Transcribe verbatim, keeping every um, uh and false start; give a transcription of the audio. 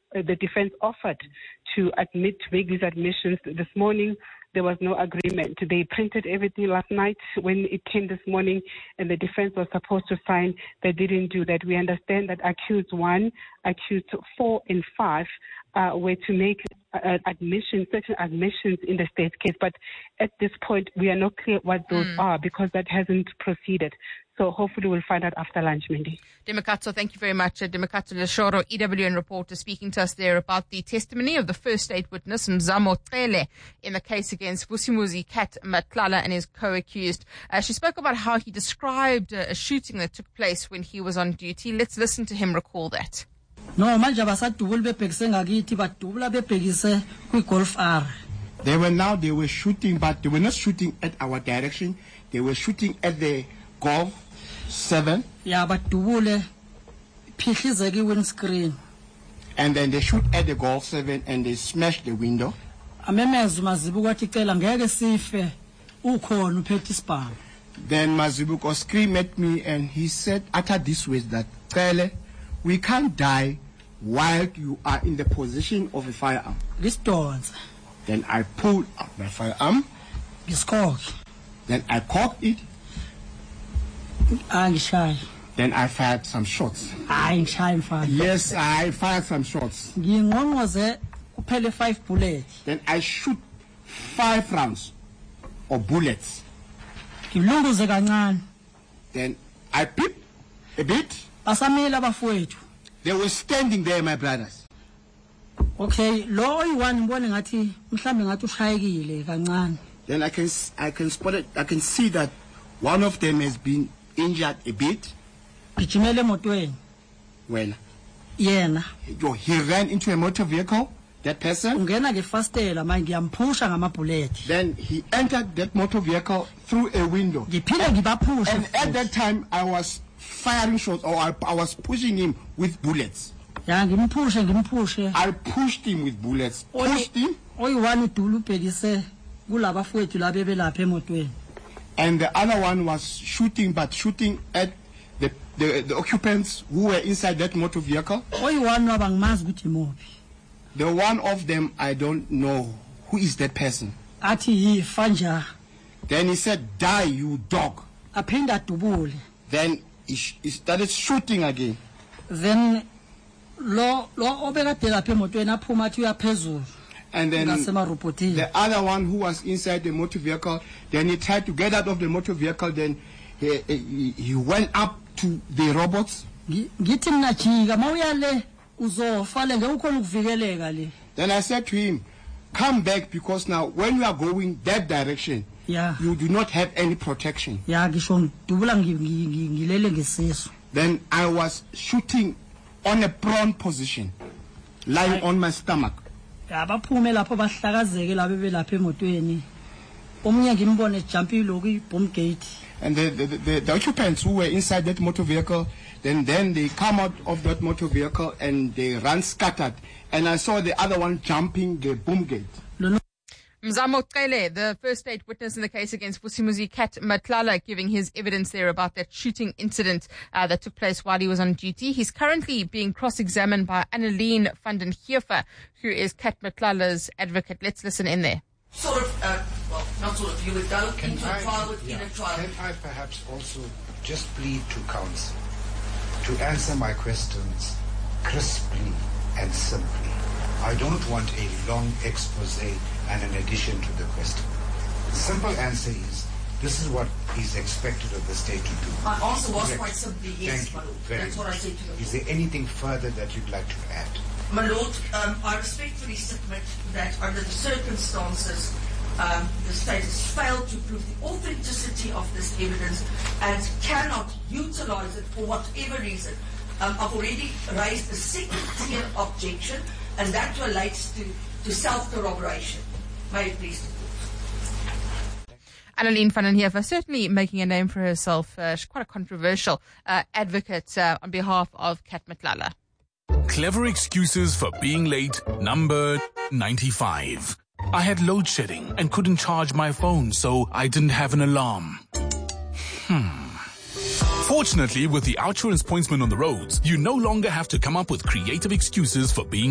uh, the defense offered to admit to make these admissions this morning. There was no agreement. They printed everything last night when it came this morning, and the defense was supposed to sign. They didn't do that. We understand that accused one, accused four, and five uh, were to make uh, admissions, certain admissions in the state case. But at this point, we are not clear what those mm. are because that hasn't proceeded. So hopefully we'll find out after lunch, Mindy. Demakatso, thank you very much. Uh, Demakatso Leshoro, E W N reporter, speaking to us there about the testimony of the first state witness, Mzamo Cele, in the case against Vusimuzi Kat Matlala and his co-accused. Uh, she spoke about how he described uh, a shooting that took place when he was on duty. Let's listen to him recall that. No, manje abasadubula bebhekise ngakithi badubula bebhekise kwi-Golf R. They were now, they were shooting, but they were not shooting at our direction. They were shooting at the Golf seven. Yeah, but badubule phihlize ki-windscreen. And then they shoot at the Golf seven and they smash the window. Amemezu Mazibuko wathi cela ngeke sife ukhona uphethe isibhamu. Then Mazibuko screamed at me and he said, uttered these words that, Cele, we can't die while you are in the position of a firearm. This dons. Then I pulled out my firearm. This cock. Then I cocked it. I'm shy. Then I fired some shots. I'm shy, father. Yes, I fired some shots. Ngingqongqoze kuphele five bullets. Then I shoot five rounds of bullets. Ngilunguze kancane. Then I peeped a bit. Basamile abafowethu. They were standing there, my brothers. Okay, lo oyi-one ngibone ngathi mhlambe ngathi ushayekile kancane. Then I can I can spot it. I can see that one of them has been injured a bit. Gijimele emotweni. Wena. Yena. Yo, he ran into a motor vehicle. That person. Ungena ngefastela manje ngiyamphusha ngamabullet. Then he entered that motor vehicle through a window. Ngiphinde ngibaphusha. And at that time I was firing shots, or I, I was pushing him with bullets. Yeah, ngimphushe ngimphushe. I pushed him with bullets. Pushed him. Oyi-one udulu ubhekise kulabafowethu laba belapha emotweni. And the other one was shooting, but shooting at the, the, the occupants who were inside that motor vehicle. Oyi-one wabangimazi ukuthi imuphi. The one of them, I don't know who is that person. Athi yifa nja. Then he said, die, you dog. Aphinda adubule. Then he, he started shooting again. Then lo lo obekade lapha emotweni aphuma athi uyaphezulu. And then the other one who was inside the motor vehicle, then he tried to get out of the motor vehicle. Then he, he, he went up to the robots. Then I said to him, come back, because now when you are going that direction, yeah, you do not have any protection. Yeah, then I was shooting on a prone position, lying on my stomach. Abaphume lapho bahlakazeke labo belapha emotweni. Omunye ngimbone jumpile kwi-bomb gate. And the, the, the, the occupants who were inside that motor vehicle, then then they come out of that motor vehicle and they ran scattered. And I saw the other one jumping the boom gate. Mzamo Cele, the first state witness in the case against Vusimuzi Kat Matlala, giving his evidence there about that shooting incident uh, that took place while he was on duty. He's currently being cross-examined by Annelien van den Heever, who is Kat Matlala's advocate. Let's listen in there. Sort of, uh, well, not sort of, you would go can into I, a trial within yeah, a trial. Can I perhaps also just plead to counsel to answer my questions crisply and simply? I don't want a long expose and an addition to the question. The simple answer is, this is what is expected of the state to do. My answer was Correct. quite simply yes, Thank my you. lord. Very That's what I said to the Is there anything further that you'd like to add? My lord, um, I respectfully submit that under the circumstances, um, the state has failed to prove the authenticity of this evidence and cannot utilize it for whatever reason. Um, I've already raised a second tier objection, and that relates to, to self-corroboration. May it please the court. Annelien van den Heever, certainly making a name for herself. Uh, she's quite a controversial uh, advocate uh, on behalf of Kat Matlala. Clever excuses for being late, number ninety-five. I had load shedding and couldn't charge my phone, so I didn't have an alarm. Hmm. Fortunately, with the OUTsurance pointsman on the roads, you no longer have to come up with creative excuses for being